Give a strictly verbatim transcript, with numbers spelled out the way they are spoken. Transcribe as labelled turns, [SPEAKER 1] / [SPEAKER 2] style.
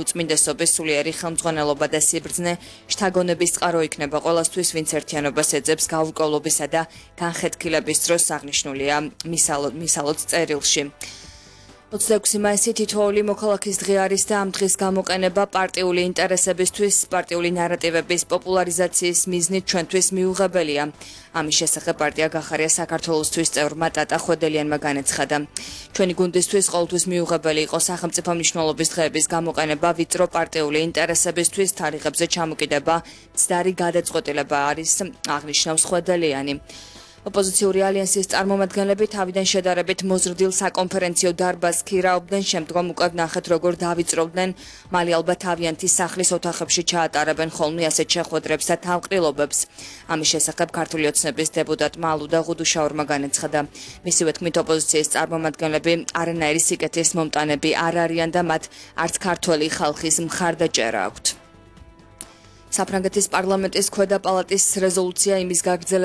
[SPEAKER 1] უწმინდესობის სულიერი ხელმძღვანელობა და სიბრძნე შთაგონების წყარო იქნება ყველასთვის, ვინც ერთიანობას ეძებს გაურკვევლობისა და განხეთქილების დროს აღნიშნულია მისალოც წერილში. ოცდაექვსი მაისი თითოეული მოქალაქის დღე არის და ამ დღის გამოყენება პარტიული ინტერესებისთვის, პარტიული ნარატივების პოპულარიზაციის მიზნით ჩვენთვის მიუღებელია. ამის შესახებ პარტია გახარია საქართველოსთვის წევრმა ტატა ხვედელიანმა განაცხადა. ჩვენი გუნდისთვის ყოველთვის მიუღებელი იყო სახელმწიფო მნიშვნელობის დღეების გამოყენება, ვიწრო პარტიული ინტერესებისთვის, თარიღებზე ჩამოკიდება მცდარი გადაწყვეტილება არის, აღნიშნავს ხვედელიანი. ოპოზიციური ალიანსის წარმომადგენლები თავიდან შედარებით მოზრდილ საკონფერენციო დარბაზს ქირაობდნენ, შემდგომ უკვე ნახეთ როგორ დავიწროვდნენ, მალე ალბათ თავიანთი სახლის ოთახებში ჩაატარებენ ხოლმე ასეთ შეხვედრებს და თავყრილობებს. ამის შესახებ ქართული ოცნების დეპუტატმა ალუდა ღუდუშაურმა განაცხადა. მისივე თქმით, ოპოზიციის წარმომადგენლები არანაირი სიკეთის მომტანები არ არიან და მათ არც ქართველი ხალხის მხარდაჭერა აქვთ. საფრანგეთის პარლამენტის ქვედა პალატის რეზოლუცია იმის გაგრძელება